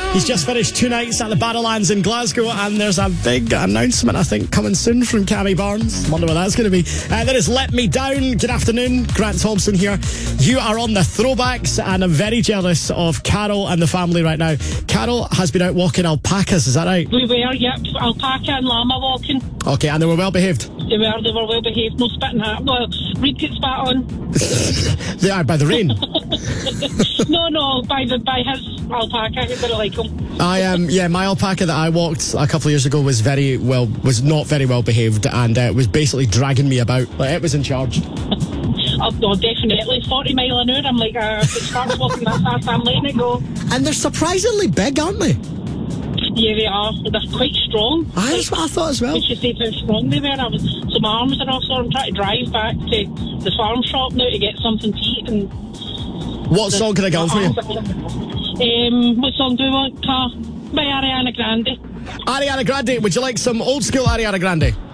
He's just finished 2 nights at the Barrowlands in Glasgow, and there's a big announcement, I think, coming soon from Cammy Barnes. Wonder what that's going to be. That is Let Me Down. Good afternoon, Grant Thompson here. You are on the throwbacks, and I'm very jealous of Carol and the family right now. Carol has been out walking alpacas, is that right? We were, yep. Alpaca and llama walking. Okay, and they were well behaved? They were well behaved, no spitting hat. Well, Reed gets spat on. They are, by the rain? No, by his alpaca. He didn't like him. My alpaca that I walked a couple of years ago was not very well behaved, and was basically dragging me about. Like, it was in charge. Oh, no, definitely. 40 mile an hour. I'm like, if it starts walking that fast, I'm letting it go. And they're surprisingly big, aren't they? Yeah, they are. They're quite strong. That's what I thought as well. Did you say how strong they were? So my arms are off, so I'm trying to drive back to the farm shop now to get something to eat. And what song can I go for you? What song do we want? Car by Ariana Grande. Ariana Grande. Would you like some old school Ariana Grande?